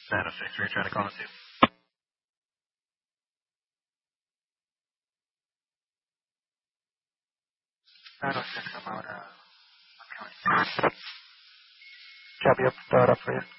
906, were you trying to call us to? 906, I'm out. Job you up, start up for you.